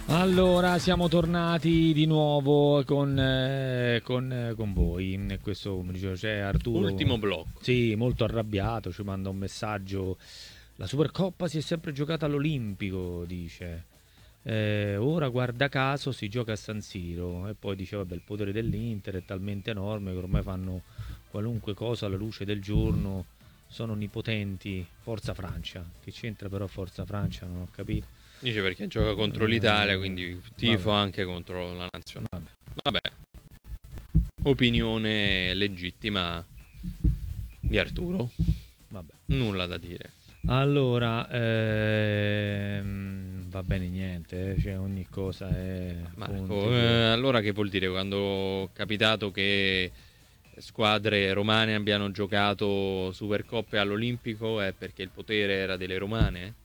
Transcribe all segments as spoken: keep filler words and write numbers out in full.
Allora, siamo tornati di nuovo con, eh, con, eh, con voi. Questo pomeriggio c'è Arturo. Ultimo blocco. Sì, molto arrabbiato, ci manda un messaggio. La Supercoppa si è sempre giocata all'Olimpico, dice. Eh, ora, guarda caso, si gioca a San Siro. E poi dice, vabbè, il potere dell'Inter è talmente enorme che ormai fanno qualunque cosa alla luce del giorno. Sono onnipotenti. Forza Francia. Che c'entra però Forza Francia? Non ho capito. Dice perché gioca contro l'Italia, quindi tifo Vabbè. anche contro la nazionale. Vabbè. Vabbè, opinione legittima di Arturo. Vabbè. Nulla da dire. Allora, ehm, va bene niente, eh, cioè ogni cosa è... Marco, punti, eh, allora che vuol dire quando è capitato che squadre romane abbiano giocato Supercoppe all'Olimpico è perché il potere era delle romane?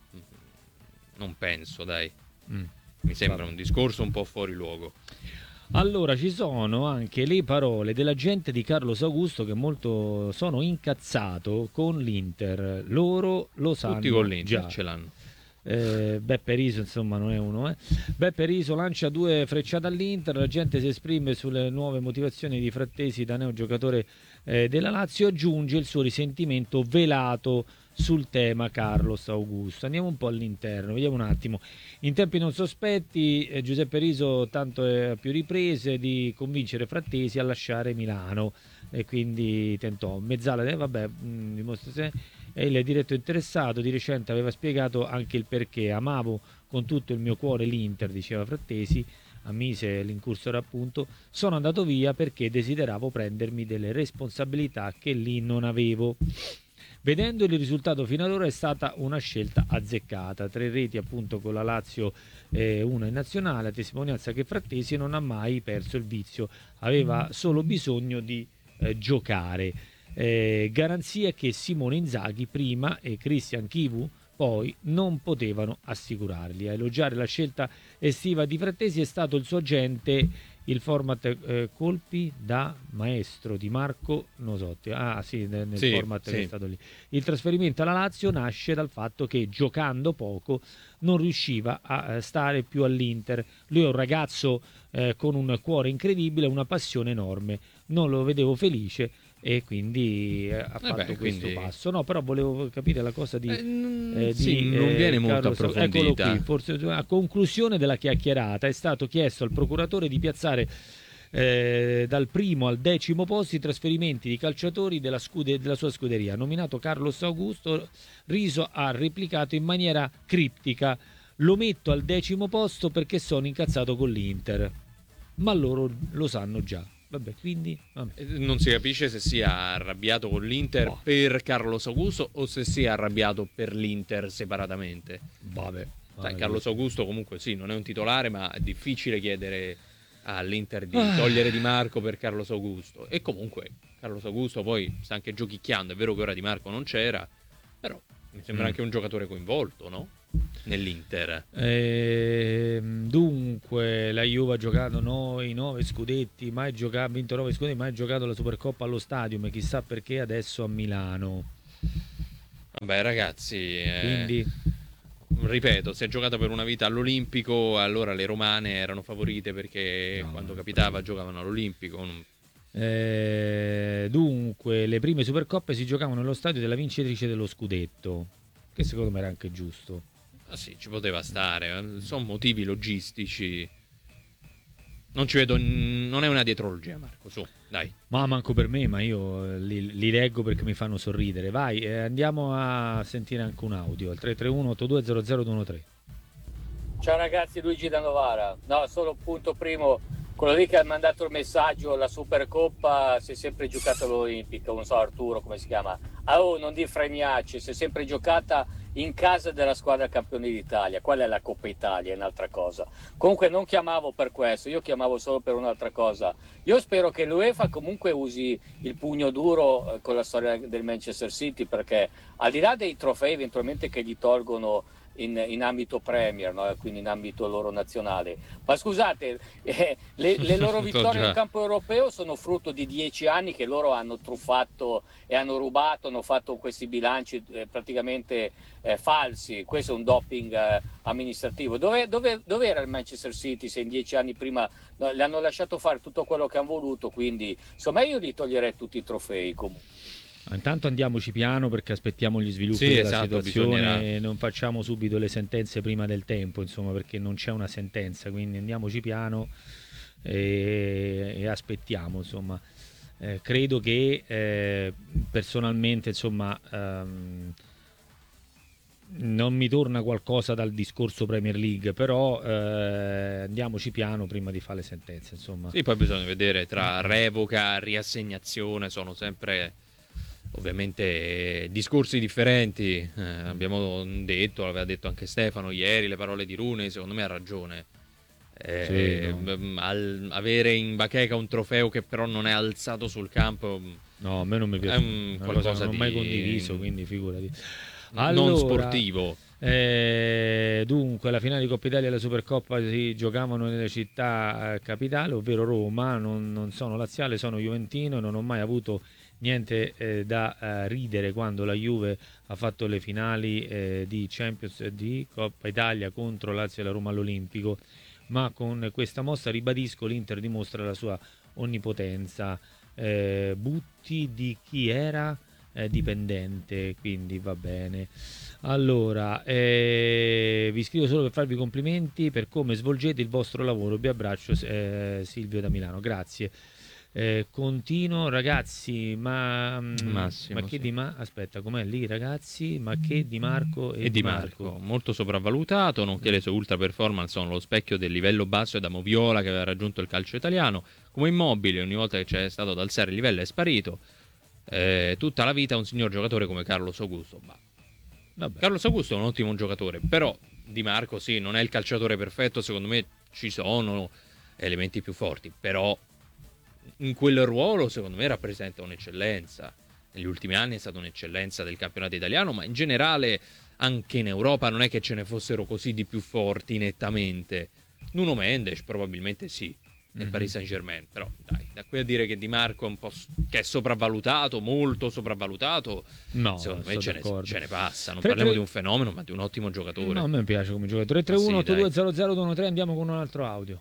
Non penso, dai. Mm. Mi sembra Vabbè. un discorso un po' fuori luogo. Allora, ci sono anche le parole dell'agente di Carlos Augusto che molto sono incazzato con l'Inter. Loro lo sanno Tutti con l'Inter già. ce l'hanno. Eh, Beppe Riso insomma non è uno eh. Beppe Riso lancia due frecciate all'Inter, la gente si esprime sulle nuove motivazioni di Frattesi da neogiocatore eh, della Lazio, aggiunge il suo risentimento velato sul tema Carlos Augusto. Andiamo un po' all'interno, vediamo un attimo. In tempi non sospetti eh, Giuseppe Riso tanto è a più riprese di convincere Frattesi a lasciare Milano e quindi tentò Mezzala eh, vabbè mh, dimostra se e il diretto interessato di recente aveva spiegato anche il perché. Amavo con tutto il mio cuore l'Inter, diceva Frattesi, ammise l'incursore appunto, sono andato via perché desideravo prendermi delle responsabilità che lì non avevo. Vedendo il risultato fino ad ora è stata una scelta azzeccata, tre reti appunto con la Lazio, eh, una in nazionale, a testimonianza che Frattesi non ha mai perso il vizio, aveva solo bisogno di eh, giocare. Eh, garanzie che Simone Inzaghi prima e Christian Chivu poi non potevano assicurargli. A elogiare la scelta estiva di Frattesi è stato il suo agente, il format eh, colpi da maestro di Marco Nosotti. Ah sì, nel, nel Sì, format sì. che è stato lì. Il trasferimento alla Lazio nasce dal fatto che giocando poco non riusciva a stare più all'Inter. Lui è un ragazzo eh, con un cuore incredibile, una passione enorme. Non lo vedevo felice e quindi eh, ha fatto beh, questo quindi- passo. No, però volevo capire la cosa di... Eh, n- eh, sì, di, non eh, viene molto Carlo Sau- Eccolo approfondita. qui, forse a conclusione della chiacchierata è stato chiesto al procuratore di piazzare eh, dal primo al decimo posto i trasferimenti di calciatori della, scude- della sua scuderia. Nominato Carlos Augusto, Riso ha replicato in maniera criptica: lo metto al decimo posto perché sono incazzato con l'Inter, ma loro lo sanno già. Vabbè, quindi vabbè. Eh, Non si capisce se sia arrabbiato con l'Inter Boh. per Carlos Augusto o se sia arrabbiato per l'Inter separatamente. Vabbè, Sai, vabbè. Carlos Augusto comunque sì, non è un titolare, ma è difficile chiedere all'Inter di Ah. togliere Di Marco per Carlos Augusto. E comunque Carlos Augusto poi sta anche giochicchiando, è vero che ora Di Marco non c'era, però mi sembra Mm. anche un giocatore coinvolto, no? Nell'Inter. Ehm, dunque, la Juve ha giocato noi nove scudetti, mai giocato, ha vinto nove scudetti, mai giocato la Supercoppa allo Stadium, chissà perché adesso a Milano. Vabbè ragazzi, eh, Quindi, ripeto, si è giocato per una vita all'Olimpico, allora le romane erano favorite perché No, quando no, capitava giocavano all'Olimpico. non- eh, dunque, le prime Supercoppe si giocavano nello stadio della vincitrice dello scudetto, che secondo me era anche giusto. Ah sì, ci poteva stare, eh, sono motivi logistici. Non ci vedo, non è una dietrologia, Marco, su, dai. Ma manco per me, ma io eh, li, li leggo perché mi fanno sorridere. Vai, eh, andiamo a sentire anche un audio, al tre tre uno otto due zero zero due uno tre. Ciao ragazzi, Luigi da Novara. No, solo punto primo, quello lì che ha mandato il messaggio, la Supercoppa si è sempre giocata all'Olimpico, non so Arturo come si chiama. Ah, oh, non di fregnacci, si è sempre giocata in casa della squadra campione d'Italia. Quella è la Coppa Italia, è un'altra cosa. Comunque non chiamavo per questo, io chiamavo solo per un'altra cosa. Io spero che l'UEFA comunque usi il pugno duro eh, con la storia del Manchester City, perché al di là dei trofei eventualmente che gli tolgono in, in ambito Premier, no? Quindi in ambito loro nazionale. Ma scusate, eh, le, le loro vittorie in campo europeo sono frutto di dieci anni che loro hanno truffato e hanno rubato, hanno fatto questi bilanci eh, praticamente eh, falsi. Questo è un doping eh, amministrativo. Dove, dove, dove era il Manchester City se in dieci anni prima no, le hanno lasciato fare tutto quello che hanno voluto? Quindi insomma io gli toglierei tutti i trofei comunque. Intanto andiamoci piano perché aspettiamo gli sviluppi sì, della esatto, situazione bisognerà. e non facciamo subito le sentenze prima del tempo, insomma, perché non c'è una sentenza, quindi andiamoci piano e, e aspettiamo, insomma. Eh, credo che eh, personalmente, insomma, ehm, non mi torna qualcosa dal discorso Premier League, però eh, andiamoci piano prima di fare le sentenze, insomma. Sì, poi bisogna vedere tra revoca, riassegnazione, sono sempre ovviamente discorsi differenti. Eh, abbiamo detto, l'aveva detto anche Stefano ieri, le parole di Rooney, secondo me ha ragione. Eh, Sì, no. m- al- avere in bacheca un trofeo che però non è alzato sul campo No, a me non mi piace, è un una cosa qualcosa che non ho di mai condiviso, quindi figurati. non Allora, sportivo. eh, dunque, la finale di Coppa Italia e la Supercoppa si giocavano nelle città eh, capitali, ovvero Roma. Non, non sono laziale, sono juventino e non ho mai avuto niente eh, da eh, ridere quando la Juve ha fatto le finali eh, di Champions e di Coppa Italia contro Lazio e la Roma all'Olimpico. Ma con questa mossa, ribadisco, l'Inter dimostra la sua onnipotenza. Eh, Butti di chi era? Eh, dipendente, quindi va bene. Allora, eh, vi scrivo solo per farvi i complimenti per come svolgete il vostro lavoro. Vi abbraccio, eh, Silvio da Milano, grazie. Eh, continuo, ragazzi, ma, Massimo, ma che sì. di ma aspetta, com'è lì, ragazzi? Ma che Di Marco e, E Di Marco, molto sopravvalutato, nonché le sue ultra performance sono lo specchio del livello basso da Moviola che aveva raggiunto il calcio italiano. Come Immobile, ogni volta che c'è stato ad alzare il livello è sparito. Eh, tutta la vita un signor giocatore come Carlos Augusto. Bah. Vabbè. Carlos Augusto è un ottimo giocatore, però Di Marco sì, non è il calciatore perfetto, secondo me ci sono elementi più forti, però in quel ruolo secondo me rappresenta un'eccellenza. Negli ultimi anni è stata un'eccellenza del campionato italiano, ma in generale anche in Europa non è che ce ne fossero così di più forti nettamente. Nuno Mendes probabilmente sì, nel mm-hmm. Paris Saint-Germain, però dai, da qui a dire che Di Marco è un po' che è sopravvalutato, molto sopravvalutato, no, secondo me ce ne, ce ne passa. Non tre, parliamo tre... di un fenomeno, ma di un ottimo giocatore. No, a me piace come giocatore. tre tre uno otto due zero zero due uno tre, andiamo con un altro audio.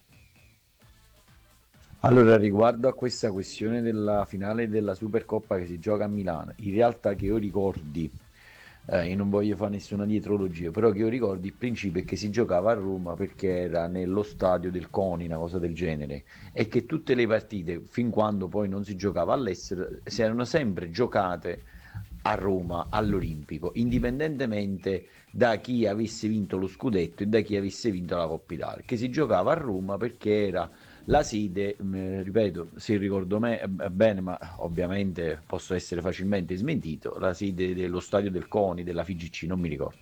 Allora, riguardo a questa questione della finale della Supercoppa che si gioca a Milano, in realtà che io ricordi, eh, io non voglio fare nessuna dietrologia, però che io ricordi il principio è che si giocava a Roma perché era nello stadio del CONI, una cosa del genere, e che tutte le partite, fin quando poi non si giocava all'estero, si erano sempre giocate a Roma, all'Olimpico, indipendentemente da chi avesse vinto lo scudetto e da chi avesse vinto la Coppa Italia, che si giocava a Roma perché era la sede, eh, ripeto, se ricordo me, eh, bene, ma ovviamente posso essere facilmente smentito, la sede dello stadio del CONI, della F I G C, non mi ricordo.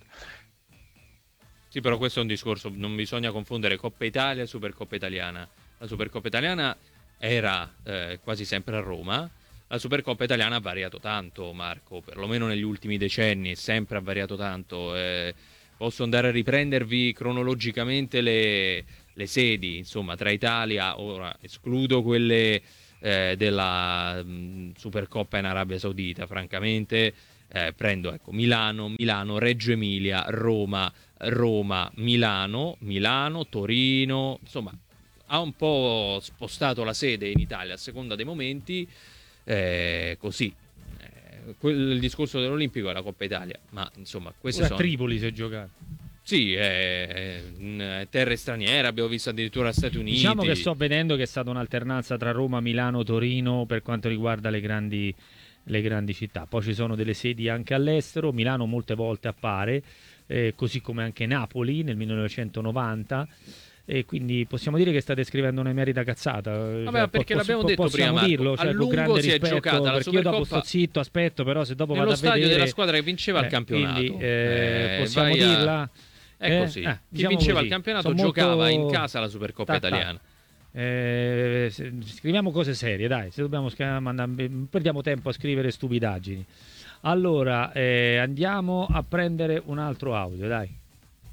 Sì, però questo è un discorso, non bisogna confondere Coppa Italia e Supercoppa Italiana. La Supercoppa Italiana era eh, quasi sempre a Roma, la Supercoppa Italiana ha variato tanto, Marco, perlomeno negli ultimi decenni, sempre ha variato tanto. Eh, posso andare a riprendervi cronologicamente le... le sedi, insomma, tra Italia, ora escludo quelle eh, della mh, Supercoppa in Arabia Saudita, francamente, eh, prendo ecco Milano, Milano, Reggio Emilia, Roma, Roma, Milano, Milano, Torino, insomma, ha un po' spostato la sede in Italia a seconda dei momenti, eh, così. Eh, quel, il discorso dell'Olimpico è la Coppa Italia, ma insomma, queste sono... A Tripoli si è giocato. Sì, è, è terre straniere, abbiamo visto addirittura Stati Uniti. Diciamo che sto vedendo che è stata un'alternanza tra Roma, Milano, Torino per quanto riguarda le grandi, le grandi città. Poi ci sono delle sedi anche all'estero, Milano molte volte appare, eh, così come anche Napoli nel millenovecentonovanta. E quindi possiamo dire che state scrivendo un'emerita cazzata. Vabbè, cioè, perché po- l'abbiamo po- detto possiamo prima, dirlo, Marco. cioè, A con grande lungo si è rispetto, giocata la perché io dopo Supercoppa sto zitto, aspetto, però se dopo nello vado a stadio vedere della squadra che vinceva eh, il campionato. quindi, eh, Eh, possiamo vai a- dirla. È Eh? così. Eh, Chi diciamo vinceva così. il campionato Sono giocava molto- in casa la Supercoppa Ta, ta. italiana. Eh, se- scriviamo cose serie, dai, se dobbiamo scrivere, mandare- perdiamo tempo a scrivere stupidaggini. Allora, eh, andiamo a prendere un altro audio, dai.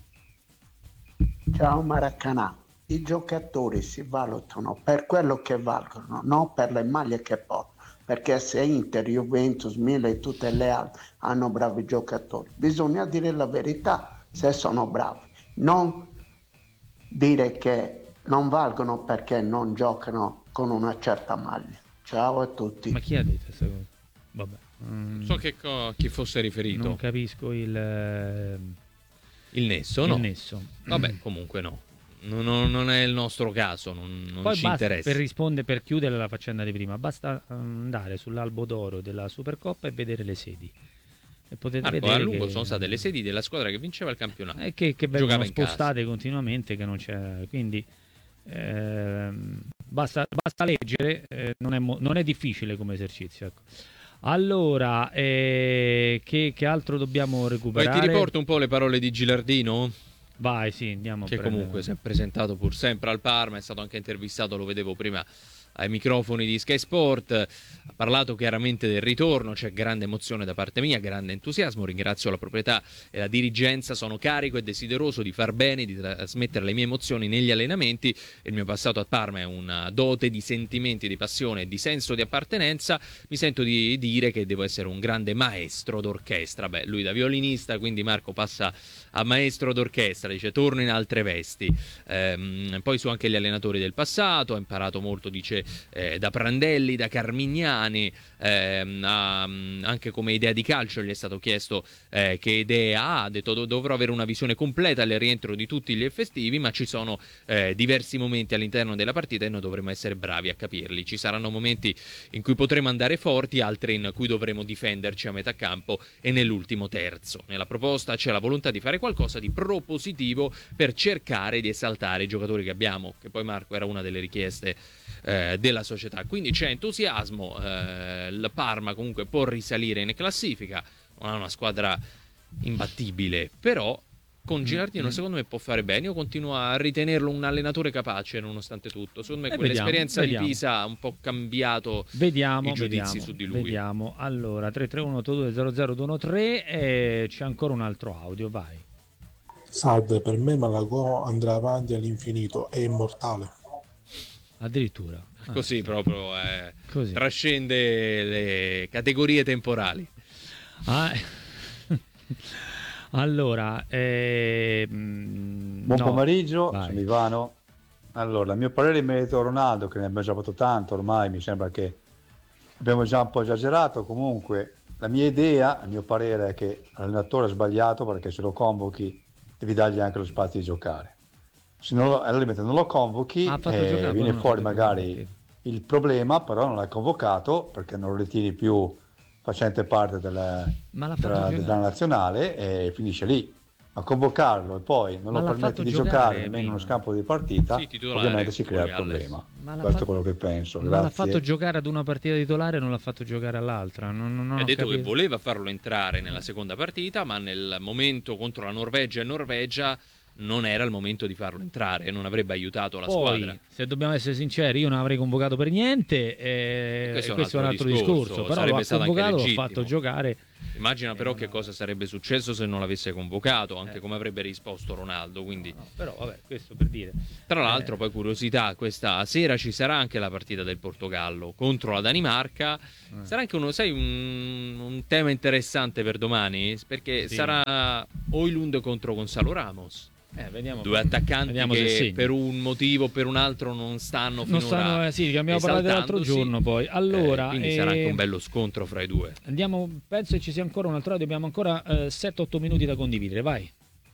Ciao Maracanà. I giocatori si valutano per quello che valgono, non per le maglie che portano. Perché se Inter, Juventus, Milan e tutte le altre hanno bravi giocatori, bisogna dire la verità se sono bravi, non dire che non valgono perché non giocano con una certa maglia. Ciao a tutti. Ma chi ha detto questa cosa? Vabbè. Mm, So che co- chi fosse riferito. non capisco il, eh, Il nesso, il no? nesso. Vabbè, comunque no. Non, non- non è il nostro caso, non, non Poi ci basta, interessa. per rispondere, per chiudere la faccenda di prima, basta andare sull'albo d'oro della Supercoppa e vedere le sedi. E potete Marco, vedere a lungo che, sono state le sedi della squadra che vinceva il campionato. eh, che, che vengono Giocava in casa. spostate continuamente, che non c'è. Quindi ehm, basta, basta leggere, eh, non, è mo- non è difficile come esercizio. Ecco. Allora, eh, che, che altro dobbiamo Poi recuperare? ti riporto un po' le parole di Gilardino, Vai, sì, andiamo a che prendere- comunque si è presentato pur sempre al Parma, è stato anche intervistato, lo vedevo prima ai microfoni di Sky Sport, ha parlato chiaramente del ritorno, c'è grande emozione da parte mia, grande entusiasmo, ringrazio la proprietà e la dirigenza, sono carico e desideroso di far bene, di trasmettere le mie emozioni negli allenamenti, il mio passato a Parma è una dote di sentimenti, di passione e di senso di appartenenza, mi sento di dire che devo essere un grande maestro d'orchestra, beh lui da violinista, quindi Marco passa a maestro d'orchestra, dice torno in altre vesti, ehm, poi su anche gli allenatori del passato, ha imparato molto, dice eh, da Prandelli, da Carmignani, ehm, ha, anche come idea di calcio gli è stato chiesto eh, che idee ha, ha detto dovrò avere una visione completa al rientro di tutti gli effettivi, ma ci sono eh, diversi momenti all'interno della partita e noi dovremo essere bravi a capirli, ci saranno momenti in cui potremo andare forti, altri in cui dovremo difenderci a metà campo e nell'ultimo terzo. Nella proposta c'è la volontà di fare qualcosa di propositivo per cercare di esaltare i giocatori che abbiamo, che poi Marco era una delle richieste eh, della società, quindi c'è entusiasmo, eh, il Parma comunque può risalire in classifica, non ha una squadra imbattibile, però con Gilardino Mm-hmm. secondo me può fare bene, io continuo a ritenerlo un allenatore capace nonostante tutto, secondo me Eh, quell'esperienza vediamo, di vediamo. Pisa ha un po' cambiato Vediamo, i giudizi vediamo, su di lui. vediamo. Allora, tre tre uno otto due zero zero due uno tre e c'è ancora un altro audio, vai. Salve, per me Malagò andrà avanti all'infinito, è immortale. Addirittura. Ah, Così proprio eh, così. trascende le categorie temporali. Ah, allora, ehm, Buon no, pomeriggio, vai. sono Ivano. Allora, a mio parere merito Ronaldo, che ne abbiamo già fatto tanto, ormai mi sembra che abbiamo già un po' esagerato. Comunque, la mia idea, a mio parere, è che l'allenatore ha sbagliato, perché se lo convochi devi dargli anche lo spazio di giocare. Se non lo, al limite non lo convochi, Ha fatto eh, giocare, viene poi non fuori ha fatto magari giocare. il problema, però non l'hai convocato perché non lo ritiri più facente parte della, Ma l'ha fatto della, giocare. della nazionale e finisce lì. A convocarlo e poi non Ma lo l'ha permetti fatto di giocare giocare nemmeno in prima. uno scampo di partita, Sì, titolare, ovviamente si crea il fuori Galles. Ma problema. l'ha Questo fatto- è quello che penso. Ma l'ha Grazie. fatto giocare ad una partita titolare e non l'ha fatto giocare all'altra. Non, non, non Ha ho detto che capito. voleva farlo entrare nella seconda partita, ma nel momento contro la Norvegia e Norvegia non era il momento di farlo entrare e non avrebbe aiutato la Poi, squadra. se dobbiamo essere sinceri, io non avrei convocato per niente. eh, Questo è un questo è un altro altro discorso. discorso, Però sarebbe lo ha stato anche convocato, l'ha legittimo. fatto giocare. Immagina però che cosa sarebbe successo se non l'avesse convocato, anche Eh. come avrebbe risposto Ronaldo. Quindi, No, però, vabbè, questo per dire. tra l'altro, Eh. poi curiosità, questa sera ci sarà anche la partita del Portogallo contro la Danimarca. Eh. Sarà anche uno, sai, un, un tema interessante per domani, perché Sì. sarà Højlund contro Gonzalo Ramos. Eh, vediamo. Due attaccanti Vediamo se che segna. per un motivo o per un altro non stanno Non finora stanno, eh, sì, che abbiamo parlato l'altro esaltandosi. giorno poi. Allora, Eh, quindi eh, sarà anche un bello scontro fra i due. andiamo, penso che ci sia ancora un altro audio, abbiamo ancora eh, sette otto minuti da condividere, vai.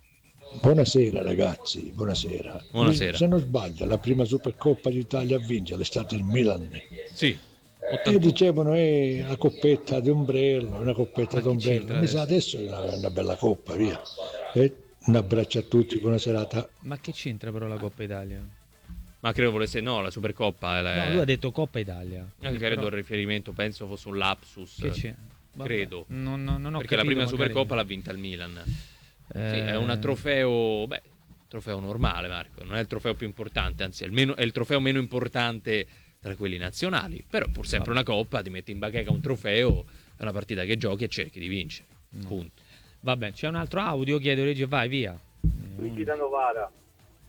Buonasera ragazzi, buonasera. Buonasera. Se non sbaglio, la prima Supercoppa d'Italia a vincere è stato il Milan. Sì, E dicevano è una coppetta di ombrello, una coppetta Ma di chi ombrello. c'entra Mi sa adesso è una, una bella coppa, via. E un abbraccio a tutti, buona serata. Ma che c'entra però la Coppa Italia? ma credo volesse no, la Supercoppa. No, lui ha detto Coppa Italia. Anche Però- credo il riferimento, penso fosse un lapsus. Che c'è? Vabbè, Credo. Non, non- non ho Perché la capito, prima magari. Supercoppa l'ha vinta il Milan. Sì, Eh, è un trofeo, beh, trofeo normale, Marco. Non è il trofeo più importante, anzi è il, meno- è il trofeo meno importante tra quelli nazionali. Però pur sempre una coppa, ti metti in bacheca un trofeo, è una partita che giochi e cerchi di vincere. Punto. Vabbè, c'è un altro audio, chiedo Reggio, vai via. Luigi da Novara.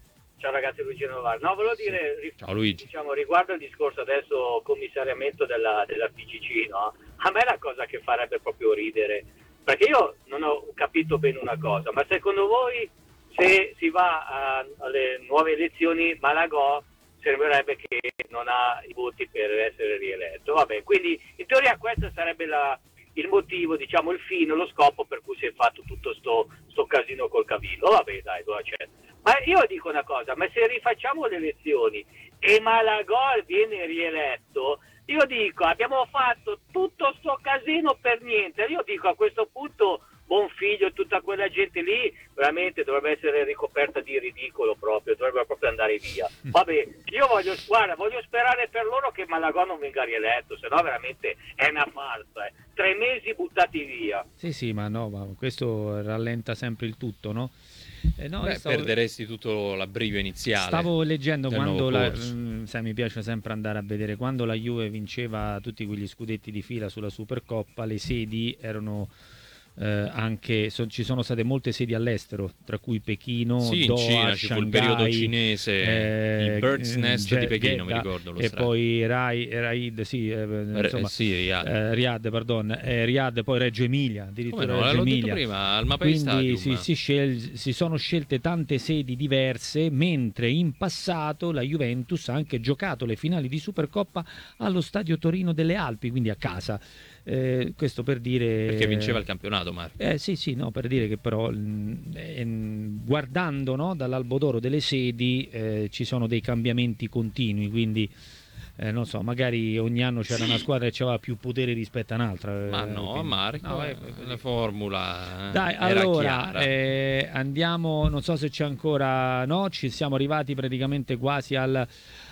ciao ragazzi, Luigi Novara. No, volevo dire, ciao Luigi. Diciamo, riguardo il discorso adesso commissariamento della, della P C C, no? A me è la cosa che farebbe proprio ridere, perché io non ho capito bene una cosa, ma secondo voi se si va a, alle nuove elezioni Malagò sembrerebbe che non ha i voti per essere rieletto? Vabbè, quindi in teoria questo sarebbe la, il motivo, diciamo il fine, lo scopo per cui si è fatto tutto sto, sto casino col Cavillo. Vabbè, dai, lo accetto. Ma io dico una cosa, ma se rifacciamo le elezioni e Malagò viene rieletto, io dico abbiamo fatto tutto sto casino per niente. Io dico a questo punto Bonfiglio e tutta quella gente lì veramente dovrebbe essere ricoperta di ridicolo, proprio dovrebbe proprio andare via. Vabbè, io voglio, guarda, voglio sperare per loro che Malagò non venga rieletto, se no veramente è una farsa, eh. Tre mesi buttati via. Sì, sì, ma no, ma questo rallenta sempre il tutto, no? Eh no, Beh, stavo... perderesti tutto l'abbrivio iniziale. Stavo leggendo quando la, mh, sai, mi piace sempre andare a vedere quando la Juve vinceva tutti quegli scudetti di fila sulla Supercoppa, le sedi erano eh, anche so, ci sono state molte sedi all'estero, tra cui Pechino, sì, Doha, in Cina ci fu il periodo cinese, eh, il Bird's Nest eh, di Pechino, Jeddah, mi ricordo lo e strano. poi Rai, Raid, sì, eh, insomma, eh, sì, Riyadh. Eh, Riyadh, pardon, eh, Riyadh, poi Reggio Emilia, addirittura no, Reggio l'ho Emilia. detto prima, al Mapei Quindi Stadium. si, si, scel- si sono scelte tante sedi diverse, mentre in passato la Juventus ha anche giocato le finali di Supercoppa allo Stadio Torino delle Alpi, quindi a casa. Eh, questo per dire perché vinceva il campionato, Marco. Eh, sì sì no per dire che però eh, guardando, no, dall'albo d'oro delle sedi eh, ci sono dei cambiamenti continui, quindi eh, non so, magari ogni anno c'era sì. una squadra che aveva più potere rispetto a un'altra, ma no, quindi... Marco, no, eh, la formula dai, era allora chiara. Eh, andiamo, non so se c'è ancora, no, ci siamo arrivati praticamente quasi al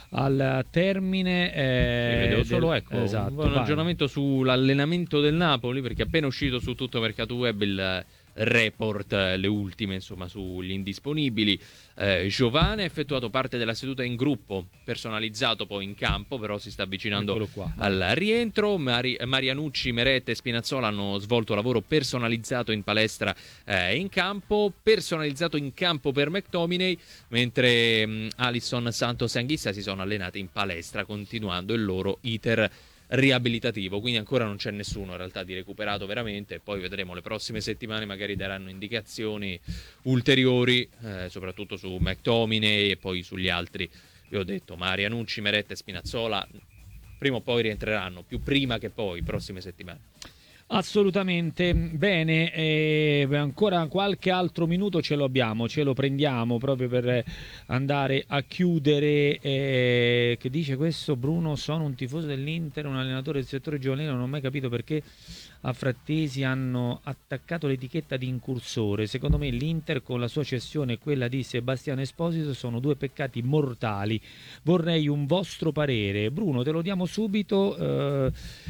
al termine eh, vedevo del... solo ecco, esatto, un buon aggiornamento sull'allenamento del Napoli, perché è appena uscito su tutto Mercato Web il report, le ultime insomma sugli indisponibili. eh, Giovane ha effettuato parte della seduta in gruppo, personalizzato poi in campo, però si sta avvicinando al rientro. Mari- Marianucci, Meret e Spinazzola hanno svolto lavoro personalizzato in palestra e eh, in campo, personalizzato in campo per McTominay, mentre mh, Alisson, Santos e Anghissa si sono allenati in palestra continuando il loro iter riabilitativo, quindi ancora non c'è nessuno in realtà di recuperato veramente. Poi vedremo, le prossime settimane magari daranno indicazioni ulteriori, eh, soprattutto su McTominay e poi sugli altri. Vi ho detto, Marianucci, Meret e Spinazzola prima o poi rientreranno, più prima che poi, prossime settimane. Assolutamente, bene, eh, ancora qualche altro minuto ce lo abbiamo, ce lo prendiamo proprio per andare a chiudere. Eh, che dice questo Bruno? Sono un tifoso dell'Inter, un allenatore del settore giovanile, non ho mai capito perché a Frattesi hanno attaccato l'etichetta di incursore. Secondo me l'Inter con la sua cessione e quella di Sebastiano Esposito sono due peccati mortali. Vorrei un vostro parere. Bruno, te lo diamo subito. Eh,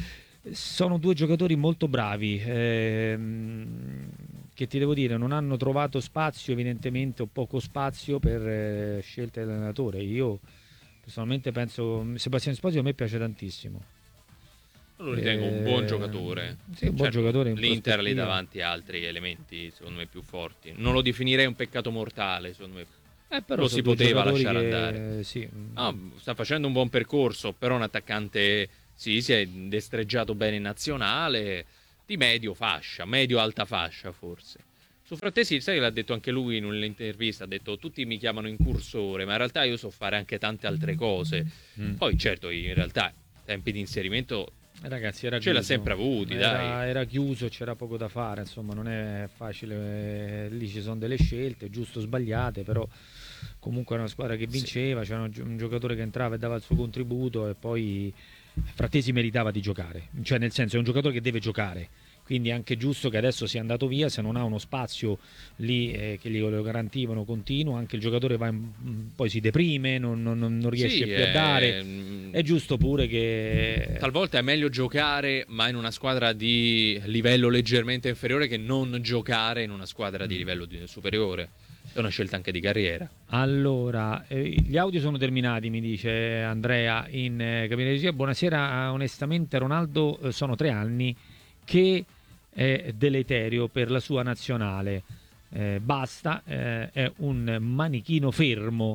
sono due giocatori molto bravi, ehm, che ti devo dire, non hanno trovato spazio, evidentemente, o poco spazio per eh, scelte dell'allenatore. Io personalmente penso, Sebastiano Esposito a me piace tantissimo. Lo ritengo un buon giocatore. Sì, un buon certo, giocatore in l'Inter lì prospettiva. davanti a altri elementi secondo me più forti. Non lo definirei un peccato mortale, secondo me. Eh, però lo sono si due poteva giocatori lasciare che, andare. sì. Ah, sta facendo un buon percorso, però un attaccante, sì, si è destreggiato bene in nazionale, di medio fascia, medio-alta fascia forse. Su Frattesi, sai che l'ha detto anche lui in un'intervista, ha detto tutti mi chiamano incursore, ma in realtà io so fare anche tante altre cose. Mm. Poi certo, in realtà tempi di inserimento Ragazzi, era ce l'ha chiuso. sempre avuti, era, dai. Era chiuso, c'era poco da fare, insomma, non è facile, eh, lì ci sono delle scelte, giusto o sbagliate, però comunque è una squadra che vinceva, sì. C'era un, un giocatore che entrava e dava il suo contributo, e poi Frattesi meritava di giocare, cioè nel senso è un giocatore che deve giocare, quindi è anche giusto che adesso sia andato via, se non ha uno spazio lì eh, che glielo garantivano continuo, anche il giocatore va in, poi si deprime, non, non, non riesce sì, più è... a dare, è giusto pure che talvolta è meglio giocare ma in una squadra di livello leggermente inferiore che non giocare in una squadra di livello di... superiore. È una scelta anche di carriera. Allora, eh, gli audio sono terminati, mi dice Andrea in eh, cabina di regia. Buonasera, onestamente Ronaldo eh, sono tre anni che è deleterio per la sua nazionale. Eh, basta, eh, è un manichino fermo.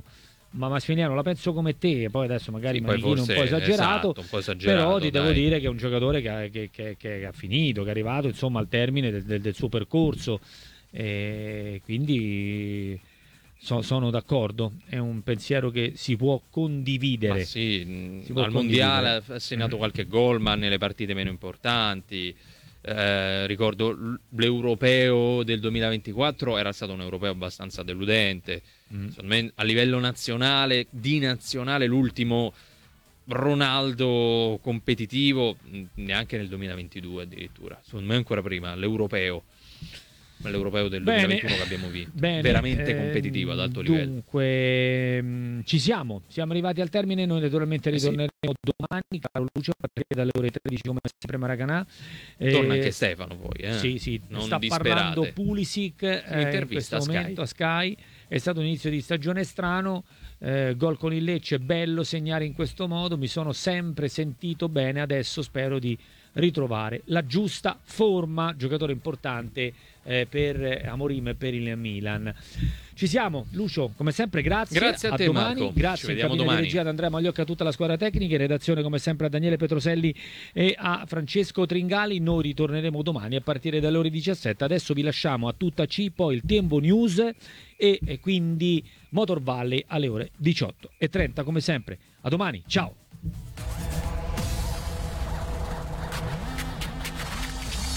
ma Massimiliano la penso come te, poi adesso magari Sì, poi manichino un po' forse, esagerato, esatto, un po' esagerato, però ti devo dai. dire che è un giocatore che ha, che, che- che ha finito, che è arrivato insomma al termine del, del- del suo percorso, e quindi so- sono d'accordo, è un pensiero che si può condividere. Ma sì, mh, Si può al mondiale condividere. ha segnato qualche gol, ma nelle partite meno importanti. Eh, ricordo l- l'europeo del duemilaventiquattro era stato un europeo abbastanza deludente. Mm. Secondo me, a livello nazionale, di nazionale, l'ultimo Ronaldo competitivo, mh, neanche nel duemilaventidue addirittura. Secondo me ancora prima, l'europeo. L'europeo del Bene. duemilaventuno che abbiamo vinto. Bene, Veramente ehm, competitivo ad alto livello. Dunque, mh, ci siamo, siamo arrivati al termine. Noi naturalmente Eh sì. ritorneremo domani, caro Lucio, a partire dalle ore tredici come sempre Maracanã. Torna Eh, anche Stefano poi, eh. Sì, sì, Non sta disperate. parlando Pulisic eh, in Un'intervista questo a Sky. momento a Sky. È stato un inizio di stagione strano, eh, gol con il Lecce, bello segnare in questo modo, mi sono sempre sentito bene, adesso spero di ritrovare la giusta forma, giocatore importante eh, per Amorim e per il Milan. Ci siamo, Lucio, come sempre grazie, Grazie a te, domani, Marco. Ci grazie in vediamo cabina domani. di regia ad Andrea Magliocca, a tutta la squadra tecnica, in redazione come sempre a Daniele Petroselli e a Francesco Tringali. Noi ritorneremo domani a partire dalle ore diciassette. Adesso vi lasciamo a tutta C, poi il Tempo News e, e quindi Motor Valley alle ore diciotto e trenta come sempre. A domani, ciao!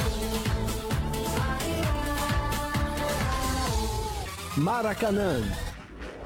Maracanã